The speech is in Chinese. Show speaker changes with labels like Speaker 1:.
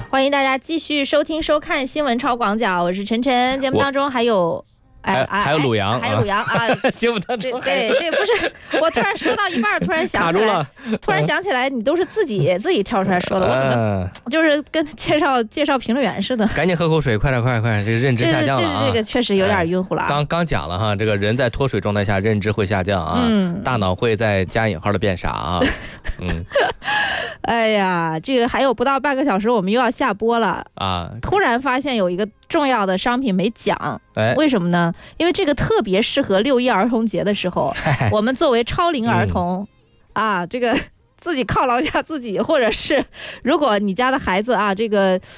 Speaker 1: 欢迎大家继续收听收看新闻超广角，我是晨晨。节目当中还有。
Speaker 2: 还有鲁阳，
Speaker 1: 还有鲁阳啊！
Speaker 2: 节目当中
Speaker 1: 对，这不是我突然说到一半，突然想起来，你都是自己跳出来说的，我怎么就是跟介绍评论员似的？
Speaker 2: 赶紧喝口水，快点，这个认知下降了啊！
Speaker 1: 这个确实有点晕乎了。
Speaker 2: 刚讲了哈，这个人在脱水状态下认知会下降啊，大脑会在加引号的变傻啊。
Speaker 1: 哎呀，这个还有不到半个小时，我们又要下播了
Speaker 2: 啊！
Speaker 1: 突然发现有一个重要的商品没讲，为什么呢？因为这个特别适合6·1儿童节的时候，我们作为超龄儿童啊，这个自己犒劳一下自己，或者是如果你家的孩子啊，这个